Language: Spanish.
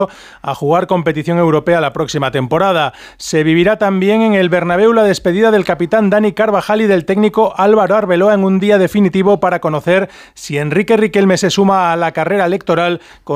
a jugar competición europea la próxima temporada. Se vivirá también en el Bernabéu la despedida del capitán Dani Carvajal y del técnico Álvaro Arbeloa en un día definitivo para conocer si Enrique Riquelme se suma a la carrera electoral con